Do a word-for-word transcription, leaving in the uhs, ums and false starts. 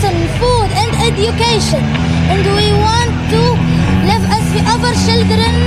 medicine, food, and education. And we want to live as the other children